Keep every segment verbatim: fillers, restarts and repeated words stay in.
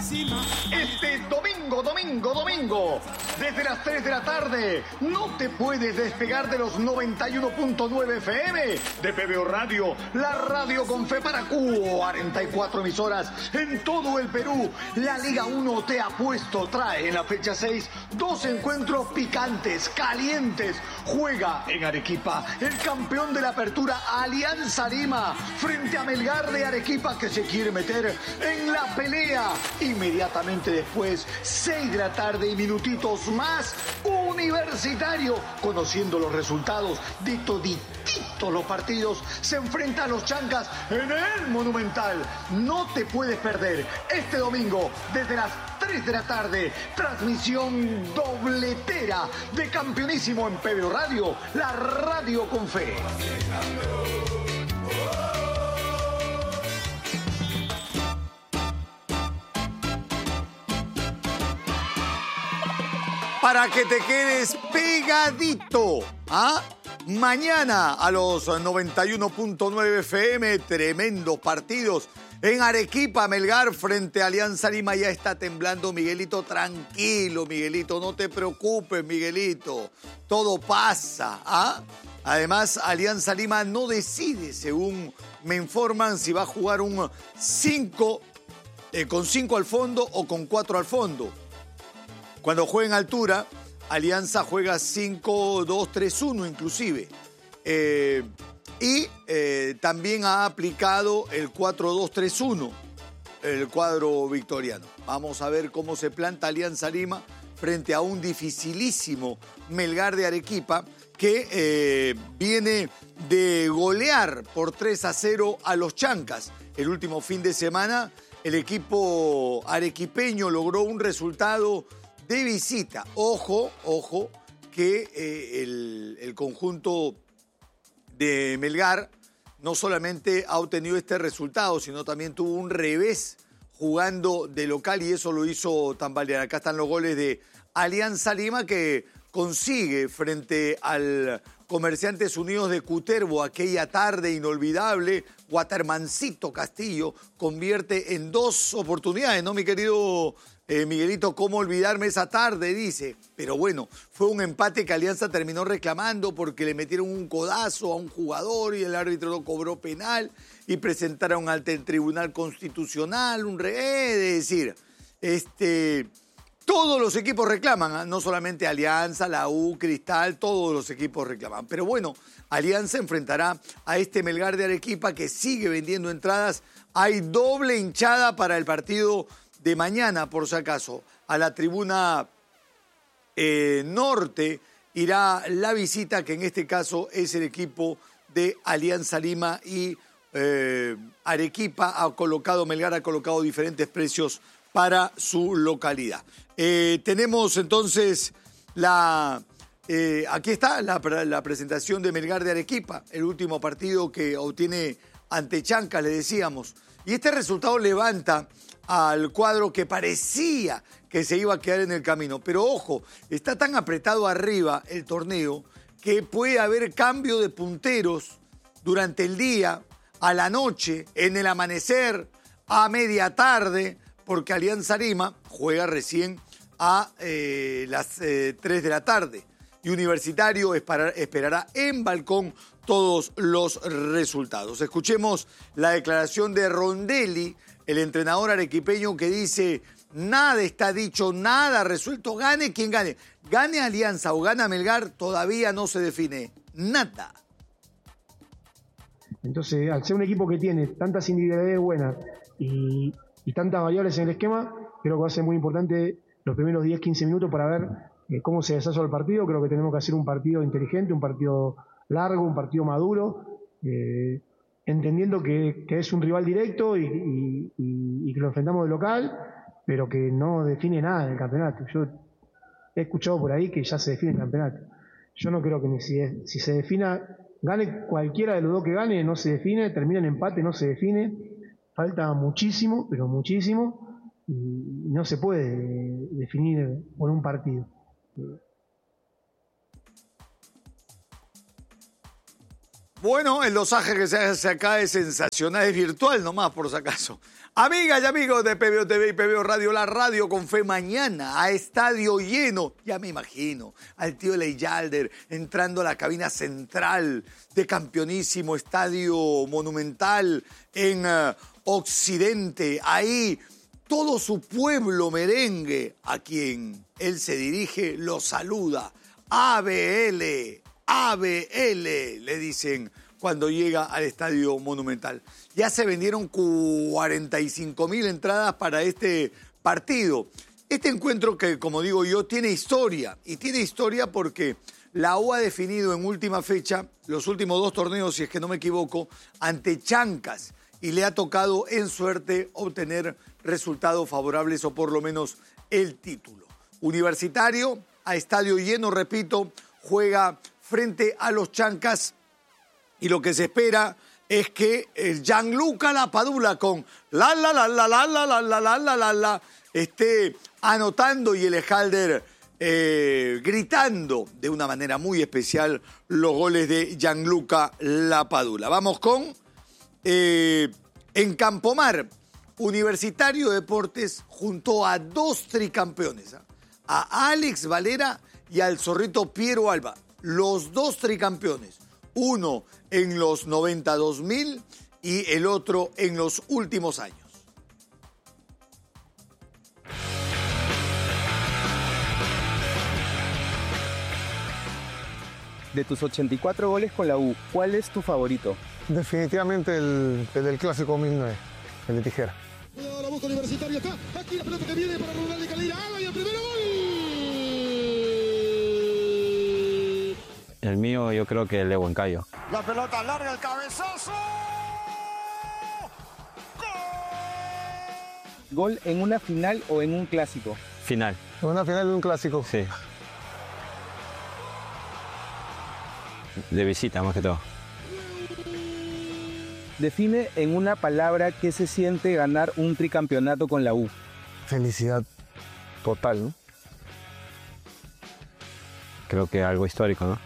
Este domingo, domingo, domingo, desde las tres de la tarde, no te puedes despegar de los noventa y uno punto nueve F M de P B O Radio, la radio con fe para cuarenta y cuatro emisoras en todo el Perú. La Liga uno te ha puesto, trae en la fecha seis dos encuentros picantes, calientes. Juega en Arequipa el campeón de la apertura Alianza Lima frente a Melgar de Arequipa, que se quiere meter en la pelea. Inmediatamente después, seis de la tarde y minutitos más, Universitario, conociendo los resultados de todititos los partidos, se enfrenta a los Chancas en el Monumental. No te puedes perder este domingo desde las tres de la tarde, transmisión dobletera de Campeonísimo en P B O Radio, la radio con fe. Para que te quedes pegadito, ¿ah? Mañana a los noventa y uno punto nueve F M, tremendos partidos. En Arequipa, Melgar frente a Alianza Lima. Ya está temblando Miguelito. Tranquilo, Miguelito, no te preocupes, Miguelito. Todo pasa, ¿ah? Además, Alianza Lima no decide, según me informan, si va a jugar un cinco, eh, con cinco al fondo o con cuatro al fondo. Cuando juega en altura, Alianza juega cinco dos tres uno inclusive. Eh, y eh, también ha aplicado el cuatro dos tres uno, el cuadro victoriano. Vamos a ver cómo se planta Alianza Lima frente a un dificilísimo Melgar de Arequipa que eh, viene de golear por tres a cero a los Chancas. El último fin de semana el equipo arequipeño logró un resultado de visita. Ojo, ojo, que eh, el, el conjunto de Melgar no solamente ha obtenido este resultado, sino también tuvo un revés jugando de local y eso lo hizo tambalear. Acá están los goles de Alianza Lima, que consigue frente al Comerciantes Unidos de Cutervo aquella tarde inolvidable. Watermancito Castillo convierte en dos oportunidades, ¿no, mi querido Eh, Miguelito? ¿Cómo olvidarme esa tarde? Dice. Pero bueno, fue un empate que Alianza terminó reclamando porque le metieron un codazo a un jugador y el árbitro no cobró penal y presentaron ante el Tribunal Constitucional un re... Eh, de decir, este, todos los equipos reclaman, ¿eh? No solamente Alianza, la U, Cristal, todos los equipos reclaman. Pero bueno, Alianza enfrentará a este Melgar de Arequipa que sigue vendiendo entradas. Hay doble hinchada para el partido de mañana, por si acaso. A la tribuna eh, norte irá la visita, que en este caso es el equipo de Alianza Lima y eh, Arequipa. Ha colocado, Melgar ha colocado diferentes precios para su localidad. Eh, tenemos entonces la... Eh, aquí está la, la presentación de Melgar de Arequipa, el último partido que obtiene ante Chancas, le decíamos. Y este resultado levanta al cuadro que parecía que se iba a quedar en el camino. Pero ojo, está tan apretado arriba el torneo que puede haber cambio de punteros durante el día, a la noche, en el amanecer, a media tarde, porque Alianza Lima juega recién a eh, las eh, tres de la tarde. Y Universitario esperar, esperará en balcón todos los resultados. Escuchemos la declaración de Rondelli, el entrenador arequipeño, que dice: nada está dicho, nada resuelto, gane quien gane. Gane Alianza o gana Melgar, todavía no se define nada. Entonces, al ser un equipo que tiene tantas individualidades buenas y, y tantas variables en el esquema, creo que va a ser muy importante los primeros diez, quince minutos para ver eh, cómo se desarrolla el partido. Creo que tenemos que hacer un partido inteligente, un partido largo, un partido maduro, eh, entendiendo que, que es un rival directo y, y, y, y que lo enfrentamos de local, pero que no define nada en el campeonato. Yo he escuchado por ahí que ya se define el campeonato. Yo no creo que ni si, si se defina, gane cualquiera de los dos que gane, no se define, termina en empate, no se define. Falta muchísimo, pero muchísimo, y no se puede definir por un partido. Bueno, el dosaje que se hace acá es sensacional, es virtual nomás, por si acaso. Amigas y amigos de P B O T V y P B O Radio, la radio con fe mañana a estadio lleno. Ya me imagino al tío Leyalder entrando a la cabina central de campeonísimo Estadio Monumental en uh, Occidente. Ahí todo su pueblo merengue, a quien él se dirige, lo saluda. A B L, A B L, le dicen cuando llega al Estadio Monumental. Ya se vendieron cuarenta y cinco mil entradas para este partido. Este encuentro que, como digo yo, tiene historia. Y tiene historia porque la U ha definido en última fecha los últimos dos torneos, si es que no me equivoco, ante Chancas. Y le ha tocado en suerte obtener resultados favorables o por lo menos el título. Universitario, a estadio lleno, repito, juega frente a los Chancas. Y lo que se espera es que el Gianluca Lapadula con la la la la la la la la la la la la esté anotando y el Ejalder eh, gritando de una manera muy especial los goles de Gianluca Lapadula. Vamos con eh, en Campomar, Universitario de Deportes junto a dos tricampeones, ¿eh? A Alex Valera y al zorrito Piero Alba, los dos tricampeones. Uno en los noventa dos mil y el otro en los últimos años. De tus ochenta y cuatro goles con la U, ¿cuál es tu favorito? Definitivamente el, el del clásico dos mil nueve, el de tijera. La busca Universitario acá, aquí la pelota que viene para Rural de Calera, y el primer gol. El mío yo creo que el de Huancayo. La pelota larga, el cabezazo. ¿Gol en una final o en un clásico? Final. Una final de un clásico. Sí. De visita más que todo. Define en una palabra qué se siente ganar un tricampeonato con la U. Felicidad total, ¿no? Creo que algo histórico, ¿no?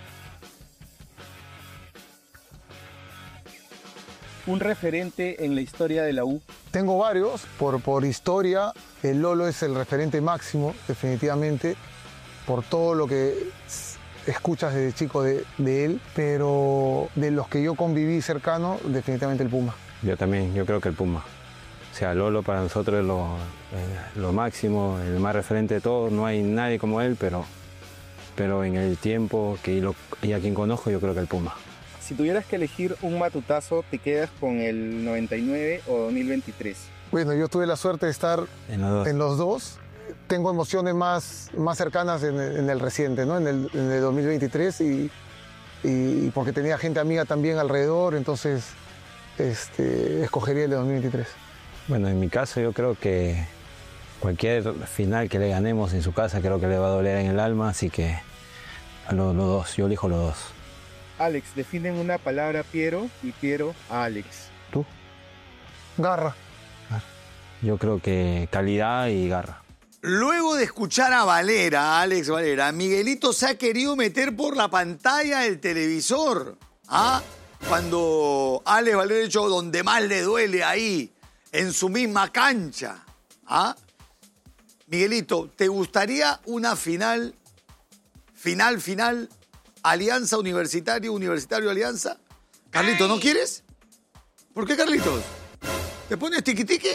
Un referente en la historia de la U. Tengo varios, por, por historia, el Lolo es el referente máximo, definitivamente, por todo lo que escuchas desde chico de, de él, pero de los que yo conviví cercano, definitivamente el Puma. Yo también, yo creo que el Puma. O sea, Lolo para nosotros es lo, eh, lo máximo, el más referente de todos, no hay nadie como él, pero, pero en el tiempo que lo, y a quien conozco, yo creo que el Puma. Si tuvieras que elegir un matutazo, ¿te quedas con el noventa y nueve o dos mil veintitrés? Bueno, yo tuve la suerte de estar En los dos. en los dos. Tengo emociones más, más cercanas en el, en el reciente, ¿no? En el, en el dos mil veintitrés y, y porque tenía gente amiga también alrededor, entonces este, escogería el de dos mil veintitrés. Bueno, en mi caso yo creo que cualquier final que le ganemos en su casa creo que le va a doler en el alma, así que a los, los dos, yo elijo los dos. Alex, define en una palabra Piero y Piero a Alex. ¿Tú? Garra. Yo creo que calidad y garra. Luego de escuchar a Valera, a Alex Valera, Miguelito se ha querido meter por la pantalla del televisor. ¿Ah? Cuando Alex Valera ha hecho donde más le duele ahí, en su misma cancha. ¿Ah? Miguelito, ¿te gustaría una final, final, final, Alianza Universitario, Universitario Alianza? Carlito, ¿no quieres? ¿Por qué, Carlitos? ¿Te pones tiqui-tiqui?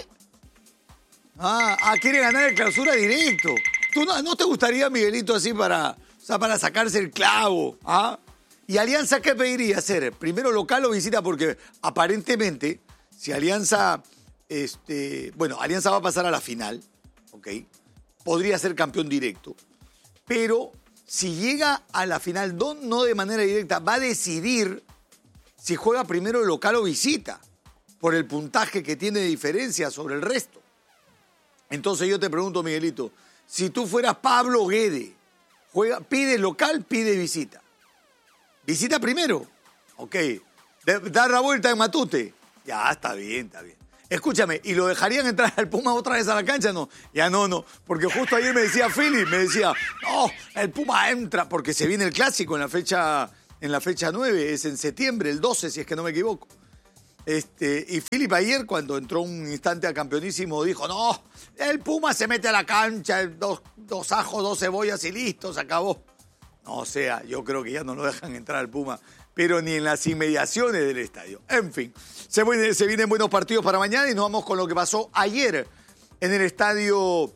Ah, ah, quiere ganar el clausura directo. ¿Tú no, no te gustaría, Miguelito, así para, o sea, para sacarse el clavo? ¿Ah? ¿Y Alianza qué pediría hacer? ¿Primero local o visita? Porque aparentemente, si Alianza, este, bueno, Alianza va a pasar a la final, ¿ok? Podría ser campeón directo. Pero si llega a la final, no, no de manera directa, va a decidir si juega primero local o visita, por el puntaje que tiene de diferencia sobre el resto. Entonces yo te pregunto, Miguelito, si tú fueras Pablo Guede, juega, pide local, pide visita. Visita primero, ok. Dar la vuelta en Matute, ya está bien, está bien. Escúchame, ¿y lo dejarían entrar al Puma otra vez a la cancha? No, ya no, no. Porque justo ayer me decía Philly, me decía, no, el Puma entra porque se viene el clásico en la fecha en la fecha nueve, es en septiembre, el doce, si es que no me equivoco. Este, y Philip ayer, cuando entró un instante a Campeonísimo, dijo, no, el Puma se mete a la cancha, dos, dos ajos, dos cebollas y listo, se acabó. No, o sea, yo creo que ya no lo dejan entrar al Puma, pero ni en las inmediaciones del estadio. En fin, se, viene, se vienen buenos partidos para mañana y nos vamos con lo que pasó ayer en el estadio.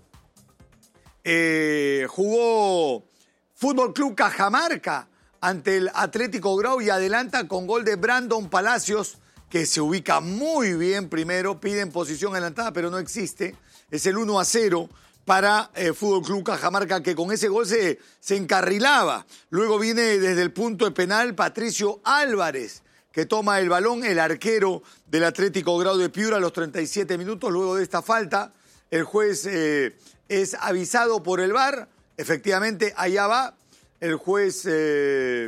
Eh, jugó Fútbol Club Cajamarca ante el Atlético Grau y adelanta con gol de Brandon Palacios, que se ubica muy bien primero, piden posición adelantada, pero no existe. Es el uno a cero para eh, Fútbol Club Cajamarca, que con ese gol se, se encarrilaba. Luego viene desde el punto de penal Patricio Álvarez, que toma el balón, el arquero del Atlético Grau de Piura a los treinta y siete minutos. Luego de esta falta, el juez eh, es avisado por el V A R. Efectivamente, allá va el juez eh,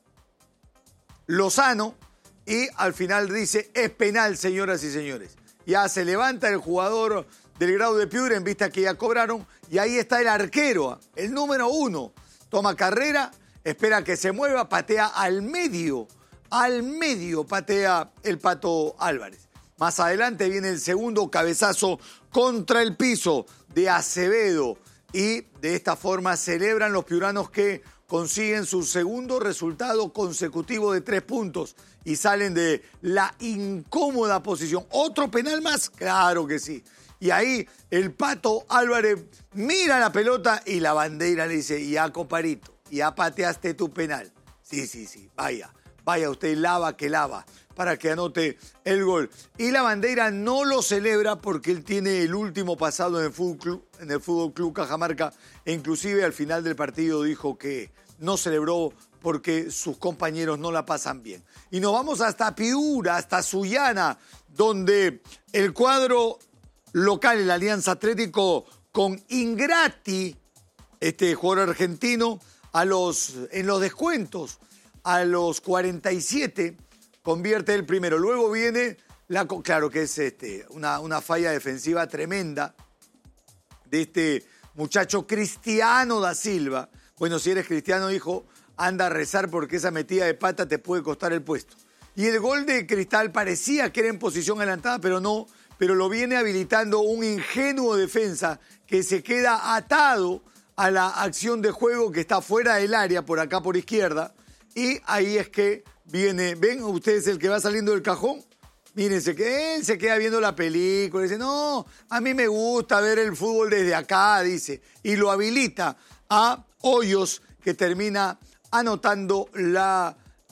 Lozano y al final dice, es penal, señoras y señores. Ya se levanta el jugador del Grau de Piura en vista que ya cobraron y ahí está el arquero, el número uno. Toma carrera, espera que se mueva, patea al medio, al medio patea el Pato Álvarez. Más adelante viene el segundo cabezazo contra el piso de Acevedo y de esta forma celebran los piuranos que consiguen su segundo resultado consecutivo de tres puntos y salen de la incómoda posición. ¿Otro penal más? Claro que sí. Y ahí el Pato Álvarez mira la pelota y la bandera le dice, ya comparito, ya pateaste tu penal. Sí, sí, sí, vaya, vaya usted lava que lava para que anote el gol. Y la bandera no lo celebra porque él tiene el último pasado en el Fútbol Club, en el Fútbol Club Cajamarca e inclusive al final del partido dijo que no celebró porque sus compañeros no la pasan bien. Y nos vamos hasta Piura, hasta Sullana, donde el cuadro local, el Alianza Atlético, con Ingrati, este jugador argentino, a los, en los descuentos, a los cuarenta y siete, convierte el primero. Luego viene, la, claro que es este, una, una falla defensiva tremenda de este muchacho Cristiano da Silva. Bueno, si eres cristiano, hijo, anda a rezar porque esa metida de pata te puede costar el puesto. Y el gol de Cristal parecía que era en posición adelantada, pero no, pero lo viene habilitando un ingenuo defensa que se queda atado a la acción de juego que está fuera del área, por acá por izquierda, y ahí es que viene, ven ustedes el que va saliendo del cajón, mírense que él se queda viendo la película, dice, no, a mí me gusta ver el fútbol desde acá, dice, y lo habilita a Hoyos, que termina anotando la,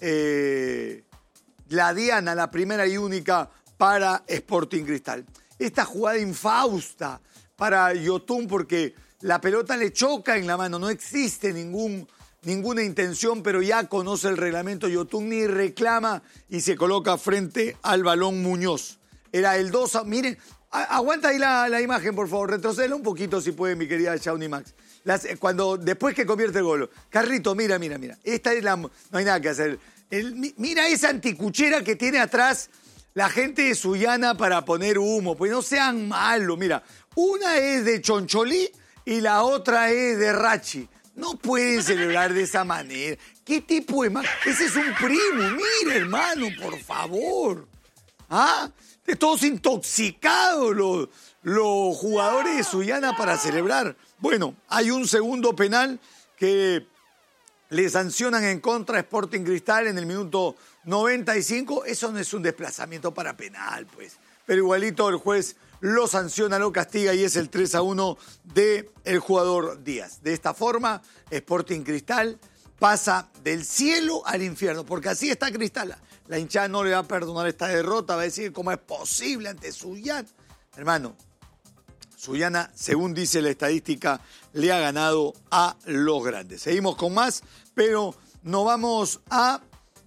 eh, la diana, la primera y única para Sporting Cristal. Esta jugada infausta para Yotun porque la pelota le choca en la mano, no existe ningún, ninguna intención, pero ya conoce el reglamento. Yotun ni reclama y se coloca frente al balón Muñoz. Era el dos a... Miren, a, aguanta ahí la, la imagen, por favor, retrocédela un poquito si puede, mi querida Shawnee Max. Las, cuando, después que convierte el gol. Carrito, mira, mira, mira. Esta es la... No hay nada que hacer. El, mira esa anticuchera que tiene atrás la gente de Sullana para poner humo. Pues no sean malos. Mira, una es de Choncholí y la otra es de Rachi. No pueden celebrar de esa manera. ¿Qué tipo de... Ese es un primo. Mira, hermano, por favor. ¿Ah? Todos intoxicados los, los jugadores de Sullana para celebrar. Bueno, hay un segundo penal que le sancionan en contra a Sporting Cristal en el minuto noventa y cinco. Eso no es un desplazamiento para penal, pues. Pero igualito el juez lo sanciona, lo castiga y es el tres a uno del jugador Díaz. De esta forma, Sporting Cristal pasa del cielo al infierno, porque así está Cristal. La hinchada no le va a perdonar esta derrota, va a decir cómo es posible ante Sullana. Hermano, Sullana, según dice la estadística, le ha ganado a los grandes. Seguimos con más, pero nos vamos a...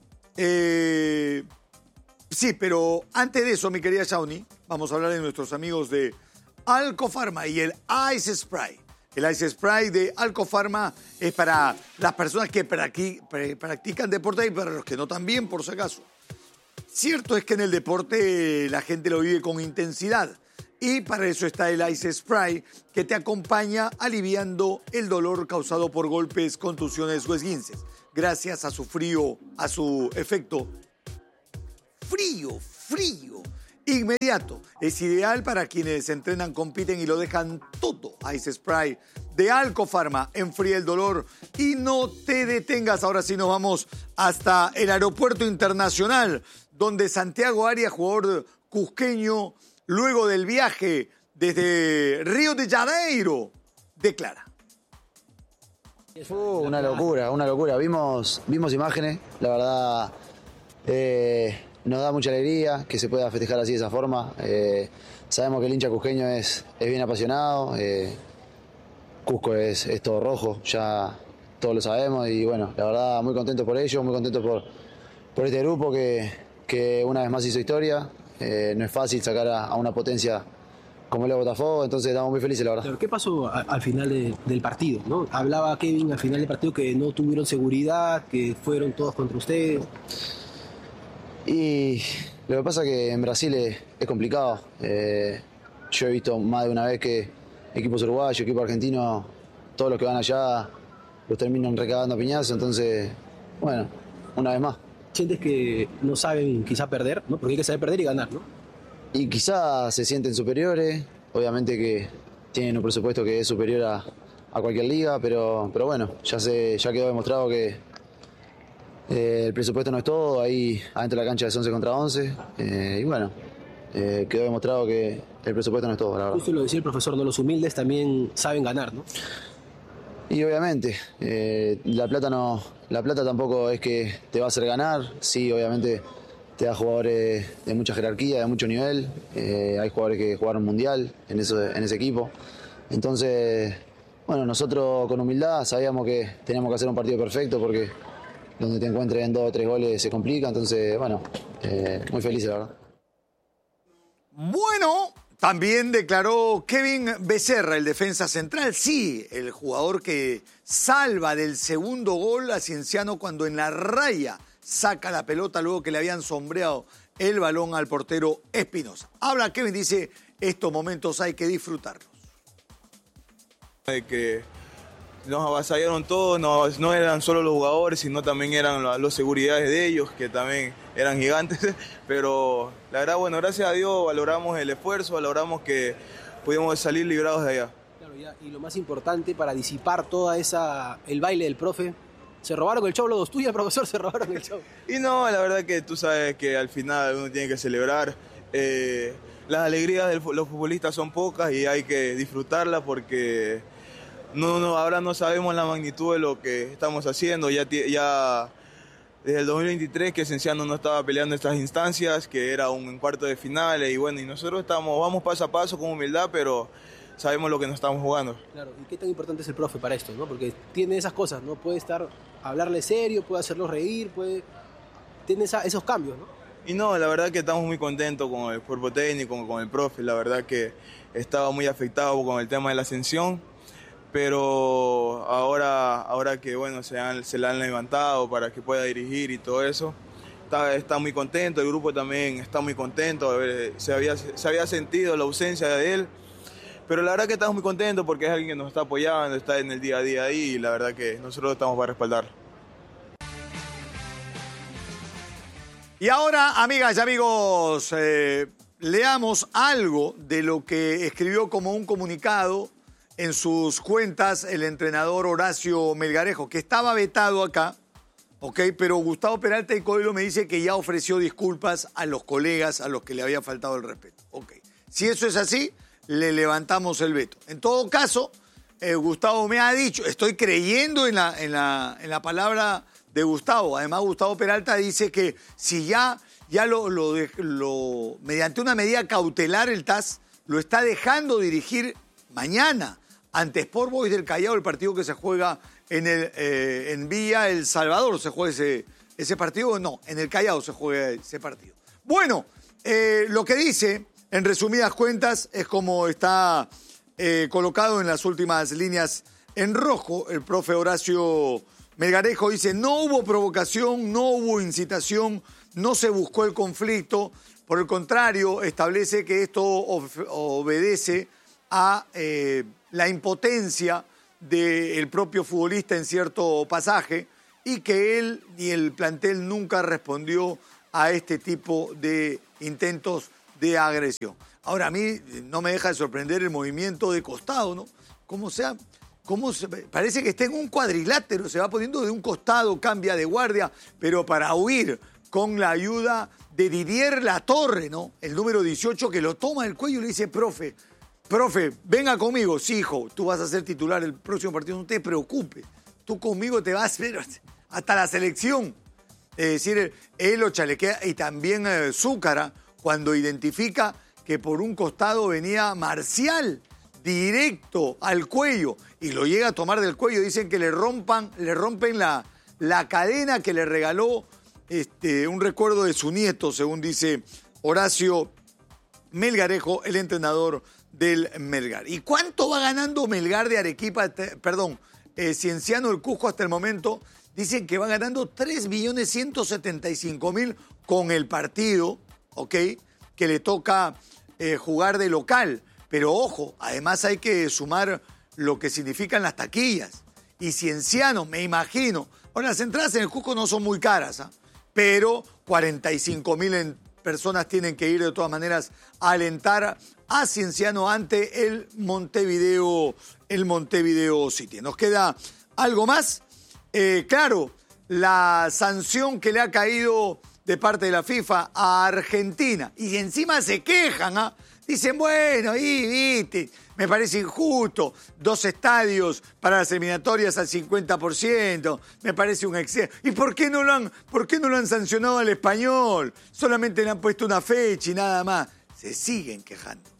Eh, sí, pero antes de eso, mi querida Shawnee, vamos a hablar de nuestros amigos de Alcofarma y el Ice Spray. El Ice Spray de Alcofarma es para las personas que practican deporte y para los que no también, por si acaso. Cierto es que en el deporte la gente lo vive con intensidad. Y para eso está el Ice Spray, que te acompaña aliviando el dolor causado por golpes, contusiones o esguinces. gracias a su frío, a su efecto frío, frío, inmediato. Es ideal para quienes entrenan, compiten y lo dejan todo. Ice Spray de Alcofarma enfría el dolor y no te detengas. Ahora sí nos vamos hasta el aeropuerto internacional, donde Santiago Arias, jugador cusqueño, luego del viaje desde Río de Janeiro, declara. Fue una locura, una locura. Vimos, vimos imágenes, la verdad eh, nos da mucha alegría que se pueda festejar así de esa forma. Eh, sabemos que el hincha cusqueño es, es bien apasionado, eh, Cusco es, es todo rojo, ya todos lo sabemos y bueno, la verdad muy contento por ello, muy contento por, por este grupo que, que una vez más hizo historia. Eh, no es fácil sacar a, a una potencia como el Botafogo, entonces estamos muy felices, la verdad. ¿Qué pasó a, al final de, del partido, ¿no? Hablaba Kevin al final del partido que no tuvieron seguridad, que fueron todos contra ustedes. Y lo que pasa es que en Brasil es, es complicado. Eh, yo he visto más de una vez que equipos uruguayos, equipos argentinos, todos los que van allá los terminan recagando a piñazos, entonces, bueno, una vez más. ¿Sientes que no saben quizá perder, ¿no? Porque hay que saber perder y ganar, ¿no? Y quizás se sienten superiores, obviamente que tienen un presupuesto que es superior a, a cualquier liga, pero, pero bueno, ya, se, ya quedó demostrado que eh, el presupuesto no es todo, ahí adentro de la cancha es once contra once, eh, y bueno, eh, quedó demostrado que el presupuesto no es todo, la verdad. Justo lo decía el profesor, ¿no? Los humildes también saben ganar, ¿no? Y obviamente, eh, la plata no, la plata tampoco es que te va a hacer ganar, sí, obviamente te da jugadores de mucha jerarquía, de mucho nivel, eh, hay jugadores que jugaron mundial en, eso, en ese equipo, entonces, bueno, nosotros con humildad sabíamos que teníamos que hacer un partido perfecto porque donde te encuentres en dos o tres goles se complica, entonces, bueno, eh, muy feliz, la verdad. Bueno, también declaró Kevin Becerra, el defensa central, sí, el jugador que salva del segundo gol a Cienciano cuando en la raya saca la pelota luego que le habían sombreado el balón al portero Espinosa. Habla Kevin, dice, estos momentos hay que disfrutarlos. De que nos avasallaron todos, no, no eran solo los jugadores, sino también eran las, las seguridades de ellos, que también eran gigantes, pero la verdad, bueno, gracias a Dios valoramos el esfuerzo, valoramos que pudimos salir librados de allá. Claro, ya, y lo más importante para disipar toda esa, el baile del profe, ¿se robaron el show los dos tuyos, profesor? ¿Se robaron el show? Y no, la verdad que tú sabes que al final uno tiene que celebrar. Eh, las alegrías de los futbolistas son pocas y hay que disfrutarlas porque no, no, ahora no sabemos la magnitud de lo que estamos haciendo. Ya, ya desde el dos mil veintitrés que Cienciano no estaba peleando estas instancias, que era un cuarto de finales y bueno, y nosotros estamos, vamos paso a paso con humildad, pero sabemos lo que nos estamos jugando. Claro, ¿y qué tan importante es el profe para esto, no? Porque tiene esas cosas, ¿no? Puede estar, hablarle serio, puede hacerlo reír, puede... Tiene esa, esos cambios, ¿no? Y no, la verdad que estamos muy contentos con el cuerpo técnico, con el profe. La verdad que estaba muy afectado con el tema de la ascensión, pero ahora, ahora que, bueno, se, han, se la han levantado para que pueda dirigir y todo eso, está, está muy contento. El grupo también está muy contento. Se había, se había sentido la ausencia de él. Pero la verdad que estamos muy contentos porque es alguien que nos está apoyando, está en el día a día ahí y la verdad que nosotros estamos para respaldarlo. Y ahora, amigas y amigos, eh, leamos algo de lo que escribió como un comunicado en sus cuentas el entrenador Horacio Melgarejo, que estaba vetado acá, ¿ok? Pero Gustavo Peralta y Coelho me dice que ya ofreció disculpas a los colegas a los que le había faltado el respeto. Ok, si eso es así, le levantamos el veto. En todo caso, eh, Gustavo me ha dicho, estoy creyendo en la, en, la, en la palabra de Gustavo. Además, Gustavo Peralta dice que si ya, ya lo, lo, lo, mediante una medida cautelar el T A S lo está dejando dirigir mañana ante Sport Boys del Callao, el partido que se juega en, el, eh, en Villa El Salvador. ¿Se juega ese, ese partido? No, en el Callao se juega ese partido. Bueno, eh, lo que dice... En resumidas cuentas, es como está eh, colocado en las últimas líneas en rojo. El profe Horacio Melgarejo dice, no hubo provocación, no hubo incitación, no se buscó el conflicto. Por el contrario, establece que esto obedece a eh, la impotencia del propio futbolista en cierto pasaje y que él y el plantel nunca respondió a este tipo de intentos de agresión. Ahora, a mí no me deja de sorprender el movimiento de costado, ¿no? Cómo sea, cómo se, parece que está en un cuadrilátero, se va poniendo de un costado, cambia de guardia, pero para huir con la ayuda de Didier Latorre, ¿no? El número dieciocho, que lo toma del cuello y le dice, profe, profe, venga conmigo. Sí, hijo, tú vas a ser titular el próximo partido, no te preocupes. Tú conmigo te vas pero hasta la selección. Es decir, él lo chalequea y también eh, Zúcara, cuando identifica que por un costado venía Marcial directo al cuello y lo llega a tomar del cuello. Dicen que le rompan, le rompen la, la cadena que le regaló este, un recuerdo de su nieto, según dice Horacio Melgarejo, el entrenador del Melgar. ¿Y cuánto va ganando Melgar de Arequipa? Perdón, eh, Cienciano del Cusco hasta el momento. Dicen que va ganando tres millones ciento setenta y cinco mil con el partido, ¿ok? Que le toca eh, jugar de local. Pero ojo, además hay que sumar lo que significan las taquillas. Y Cienciano, me imagino. Ahora, las entradas en el Cusco no son muy caras, ¿eh? Pero cuarenta y cinco mil personas tienen que ir de todas maneras a alentar a Cienciano ante el Montevideo, el Montevideo City. Nos queda algo más. Eh, claro, la sanción que le ha caído de parte de la FIFA a Argentina. Y encima se quejan, ¿ah? ¿eh? Dicen, bueno, y viste, me parece injusto. Dos estadios para las eliminatorias al cincuenta por ciento. Me parece un exceso. ¿Y por qué no lo han, por qué no lo han sancionado al Español? Solamente le han puesto una fecha y nada más. Se siguen quejando.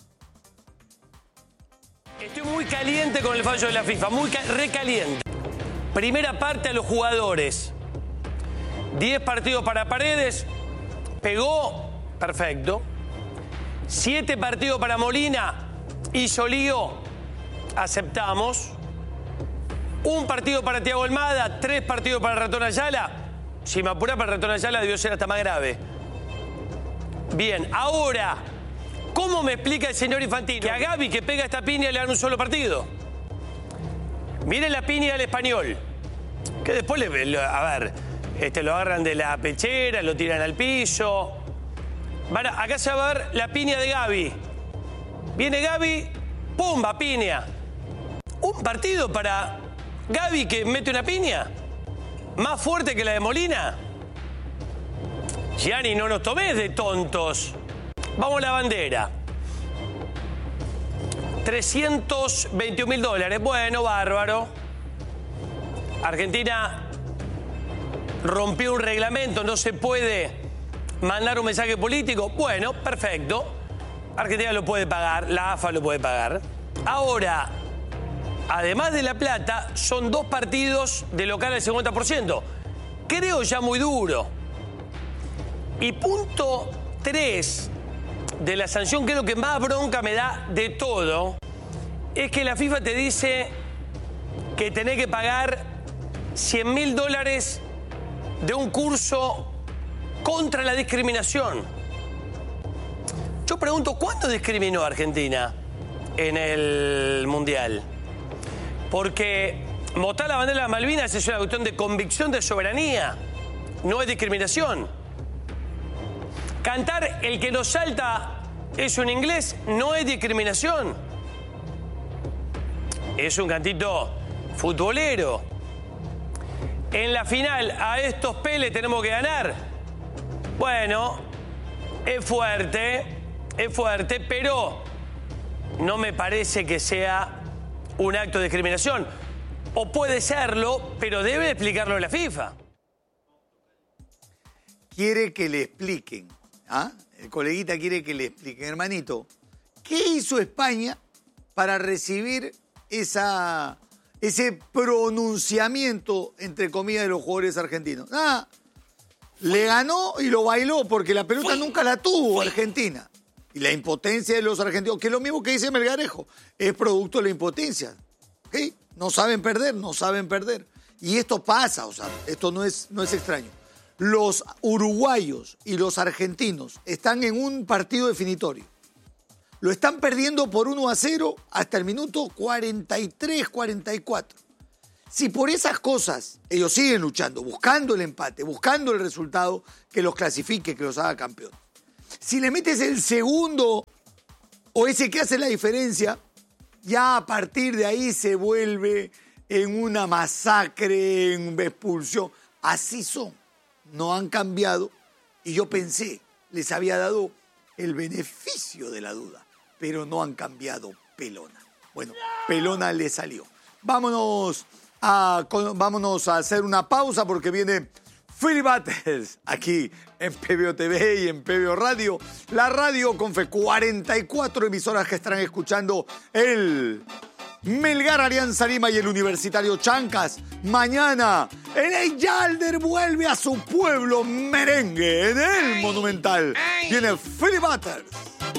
Estoy muy caliente con el fallo de la FIFA, muy recaliente. Primera parte a los jugadores. diez partidos para Paredes. Pegó, perfecto. siete partidos para Molina. Hizo lío. Aceptamos. Un partido para Thiago Almada. Tres partidos para Ratón Ayala. Si me apura para Ratón Ayala debió ser hasta más grave. Bien, ahora, ¿cómo me explica el señor Infantino que a Gavi que pega esta piña le dan un solo partido? Miren la piña del Español. Que después, le, le, a ver, este, lo agarran de la pechera, lo tiran al piso. Van a, acá se va a ver la piña de Gavi. Viene Gavi, ¡pumba, piña! Un partido para Gavi que mete una piña. Más fuerte que la de Molina. Gianni, no nos tomes de tontos. Vamos a la bandera. trescientos veintiún mil dólares. Bueno, bárbaro. Argentina rompió un reglamento, no se puede mandar un mensaje político. Bueno, perfecto. Argentina lo puede pagar, la A F A lo puede pagar. Ahora, además de la plata, son dos partidos de local al cincuenta por ciento. Creo ya muy duro. Y punto tres de la sanción, que es lo que más bronca me da de todo, es que la FIFA te dice que tenés que pagar cien mil dólares de un curso contra la discriminación. Yo pregunto, ¿cuándo discriminó a Argentina en el Mundial? Porque botar la bandera de las Malvinas es una cuestión de convicción de soberanía, no es discriminación. Cantar El que nos salta es un inglés, no es discriminación. Es un cantito futbolero. En la final a estos Pele tenemos que ganar. Bueno, es fuerte, es fuerte, pero no me parece que sea un acto de discriminación. O puede serlo, pero debe explicarlo la FIFA. Quiere que le expliquen. ¿Ah? El coleguita quiere que le expliquen. Hermanito, ¿qué hizo España para recibir esa, ese pronunciamiento, entre comillas, de los jugadores argentinos? Nada. Le ganó y lo bailó porque la pelota nunca la tuvo Argentina. Y la impotencia de los argentinos, que es lo mismo que dice Melgarejo, es producto de la impotencia. ¿Okay? No saben perder, no saben perder. Y esto pasa, o sea, esto no es, no es extraño. Los uruguayos y los argentinos están en un partido definitorio. Lo están perdiendo por uno a cero hasta el minuto cuarenta y tres, cuarenta y cuatro. Si por esas cosas ellos siguen luchando, buscando el empate, buscando el resultado que los clasifique, que los haga campeón. Si le metes el segundo o ese que hace la diferencia, ya a partir de ahí se vuelve en una masacre, en una expulsión. Así son, no han cambiado y yo pensé, les había dado el beneficio de la duda, pero no han cambiado pelona. Bueno, pelona le salió. Vámonos a, vámonos a hacer una pausa porque viene Philly Butters aquí en P B O T V y en P B O Radio. La radio con fe, cuarenta y cuatro emisoras que estarán escuchando el Melgar Alianza Lima y el Universitario Chancas. Mañana, el Yalder vuelve a su pueblo merengue en el Monumental. Viene Philly Butters.